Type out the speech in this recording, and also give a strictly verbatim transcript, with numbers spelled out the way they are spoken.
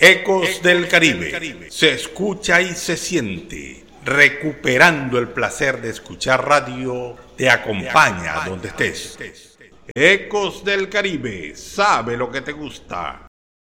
Ecos del Caribe. Se escucha y se siente. Recuperando el placer de escuchar radio, te acompaña donde estés. Ecos del Caribe. Sabe lo que te gusta.